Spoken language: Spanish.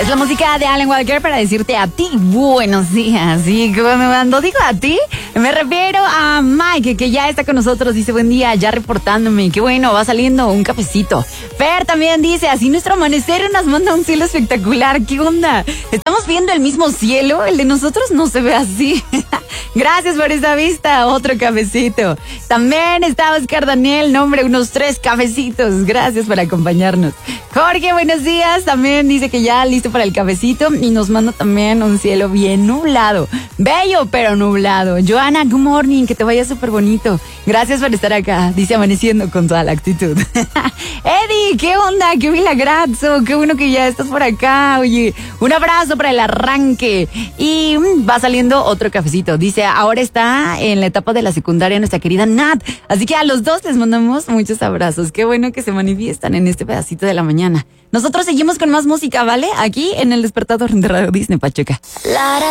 Es la música de Alan Walker para decirte a ti buenos días. Y cuando digo a ti, me refiero a Mike, que ya está con nosotros. Dice, buen día, ya reportándome. Qué bueno, va saliendo un cafecito. Fer también dice, así nuestro amanecer nos manda un cielo espectacular. ¿Qué onda? ¿Estamos viendo el mismo cielo? El de nosotros no se ve así. Gracias por esa vista. Otro cafecito. También está Oscar Daniel, nombre, unos 3 cafecitos. Gracias por acompañarnos. Jorge, buenos días. También dice que ya listo para el cafecito y nos manda también un cielo bien nublado. Bello, pero nublado. Joana, good morning, que te vaya súper bonito. Gracias por estar acá. Dice amaneciendo con toda la actitud. Eddie, ¿qué onda? ¡Qué milagrazo! ¡Qué bueno que ya estás por acá! Oye, un abrazo para el arranque. Y va saliendo otro cafecito. Dice, ahora está en la etapa de la secundaria nuestra querida Nat. Así que a los dos les mandamos muchos abrazos. Qué bueno que se manifiestan en este pedacito de la mañana. Nosotros seguimos con más música, ¿vale? Aquí en el despertador de Radio Disney Pachuca.